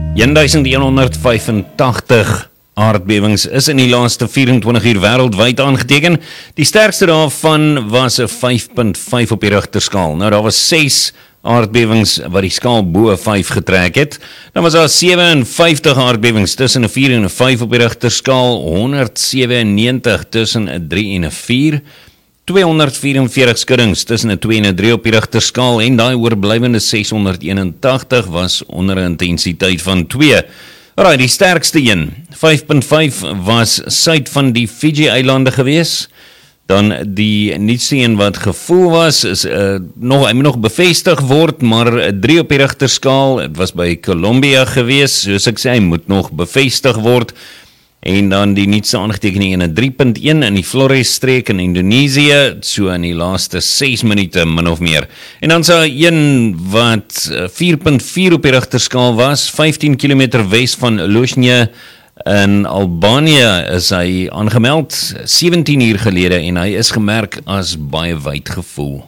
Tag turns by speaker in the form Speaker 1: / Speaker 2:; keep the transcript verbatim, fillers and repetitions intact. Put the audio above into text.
Speaker 1: honderd vyfentagtig aardbewings is in die laaste vyf-en-twintig uur wêreldwyd aangeteken. Die sterkste daarvan was 'n vyf punt vyf op die Richterskaal. Nou daar was ses aardbewings wat die skaal bo vyf getrek het. Dan was daar sewenvyftig aardbewings tussen 'n vier en 'n vyf op die Richterskaal, honderdsewennegentig tussen 'n drie en 'n vier. tweehonderdvierenveertig skuddings tussen 'n twee en 'n drie op die Richterskaal en daai oorblywende seshonderdeenentagtig was onder 'n intensiteit van twee. Alraai, die sterkste een, vyf punt vyf, was suid van die Fiji-eilande gewees. Dan die nuutste een wat gevoel was, is uh, nog, hy moet nog bevestig word, maar drie op die Richterskaal, het was by Colombia gewees, soos ek sê, hy moet nog bevestig word. En dan die nuutste aangetekening in 'n drie punt een in die Flores-streek in Indonesië, so in die laaste ses minute min of meer. En dan so een wat vier punt vier op die Richterskaal was, vyftien kilometer wes van Lushnje in Albanië is hy aangemeld, sewentien uur gelede, en hy is gemerk as baie wyd gevoel.